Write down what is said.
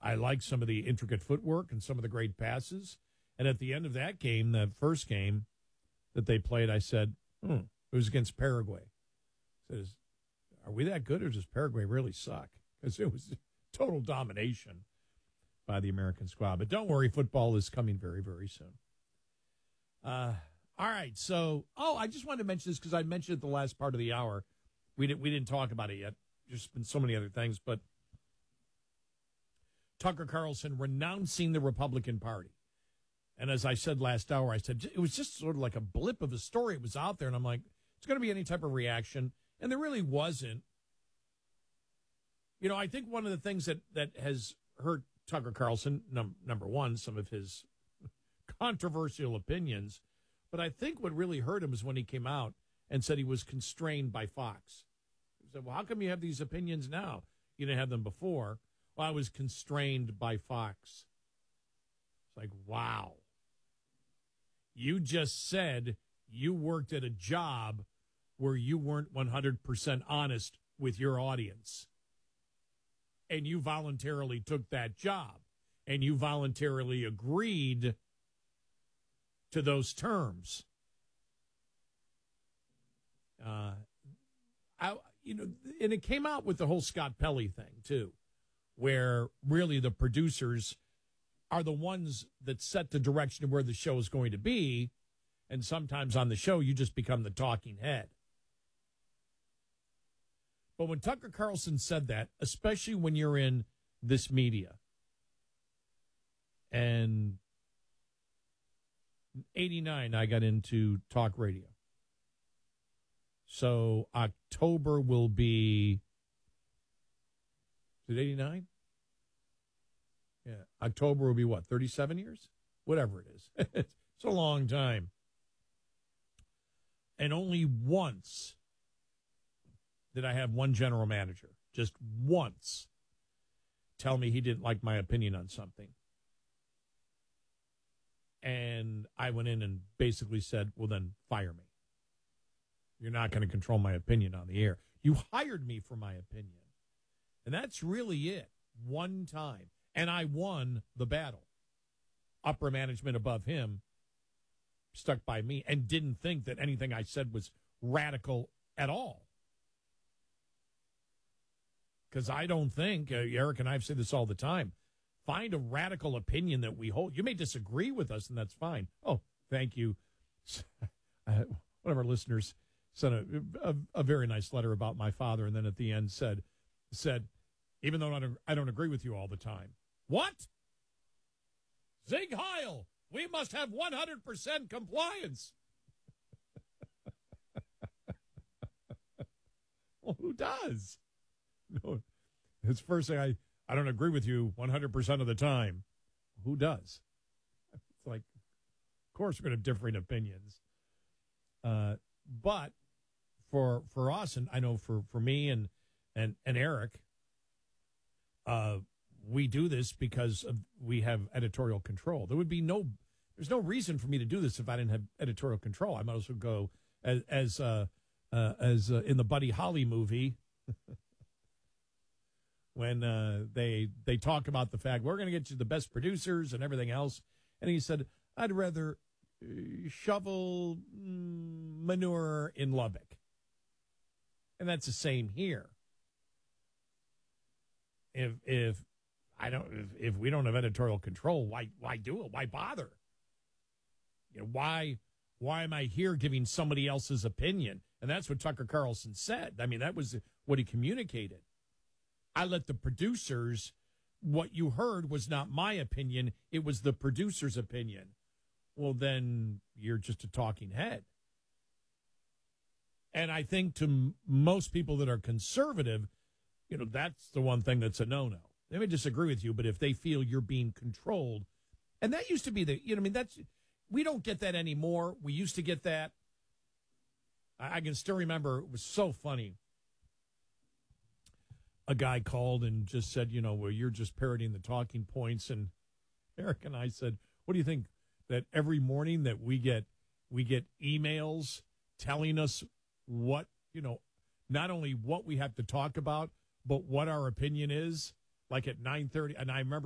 I liked some of the intricate footwork and some of the great passes. And at the end of that game, that first game that they played, I said, it was against Paraguay. I said, are we that good or does Paraguay really suck? Because it was total domination by the American squad. But don't worry, football is coming very, very soon. All right, so, I just wanted to mention this because I mentioned it the last part of the hour. We didn't talk about it yet. There's been so many other things, but Tucker Carlson renouncing the Republican Party. And as I said last hour, I said it was just sort of like a blip of a story. It was out there, and I'm like, it's going to be any type of reaction. And there really wasn't. You know, I think one of the things that has hurt Tucker Carlson, number one, some of his controversial opinions, but I think what really hurt him is when he came out and said he was constrained by Fox. He said, well, how come you have these opinions now? You didn't have them before. Well, I was constrained by Fox. It's like, wow. You just said you worked at a job where you weren't 100% honest with your audience. And you voluntarily took that job. And you voluntarily agreed to those terms. And it came out with the whole Scott Pelley thing, too, where really the producers are the ones that set the direction of where the show is going to be. And sometimes on the show, you just become the talking head. But when Tucker Carlson said that, especially when you're in this media, and in 89, I got into talk radio. So October will be, is it 89? Yeah, October will be what, 37 years? Whatever it is. It's a long time. And only once did I have one general manager, just once, tell me he didn't like my opinion on something. And I went in and basically said, well, then fire me. You're not going to control my opinion on the air. You hired me for my opinion. And that's really it. One time. And I won the battle. Upper management above him stuck by me and didn't think that anything I said was radical at all. Because I don't think, Eric and I have said this all the time, find a radical opinion that we hold. You may disagree with us, and that's fine. Oh, thank you. One of our listeners sent a very nice letter about my father, and then at the end said, even though I don't agree with you all the time. What? Zig Heil, we must have 100% compliance. Well, who does? No, it's first thing I don't agree with you 100% of the time. Who does? It's like, of course, we're going to have differing opinions. But for us, and I know for me and Eric, we do this because we have editorial control. There's no reason for me to do this if I didn't have editorial control. I might as well go as in the Buddy Holly movie. When they talk about the fact we're going to get you the best producers and everything else. And he said, I'd rather shovel manure in Lubbock. And that's the same here. If we don't have editorial control, why do it? Why bother? You know, why am I here giving somebody else's opinion? And that's what Tucker Carlson said. I mean, that was what he communicated. I let the producers, what you heard was not my opinion, it was the producer's opinion. Well, then you're just a talking head. And I think to most people that are conservative, you know, that's the one thing that's a no-no. They may disagree with you, but if they feel you're being controlled, and that used to be we don't get that anymore. We used to get that. I can still remember, it was so funny. A guy called and just said, well, you're just parroting the talking points. And Eric and I said, what do you think that every morning that we get emails telling us what, not only what we have to talk about, but what our opinion is, like at 9:30. And I remember